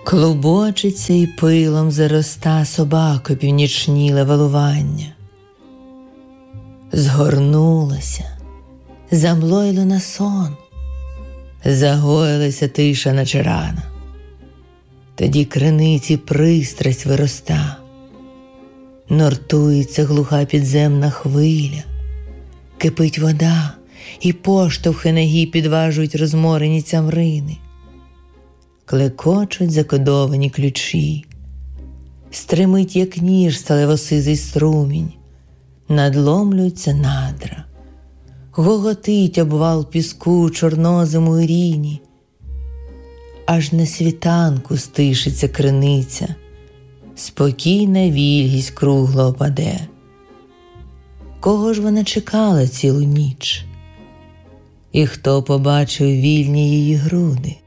Клубочиться і пилом зароста собако північніле валування. Згорнулося, замлойло на сон, загоїлася тиша наче рана. Тоді криниці пристрасть вироста, нортується глуха підземна хвиля, кипить вода, і поштовхи ноги підважують розморені цямрини. Клекочуть закодовані ключі, стримить, як ніж, сталевосизий струмінь, надломлюються надра, гоготить обвал піску чорнозиму іріні. Аж на світанку стишиться криниця, спокійна вільгість кругло опаде. Кого ж вона чекала цілу ніч? І хто побачив вільні її груди?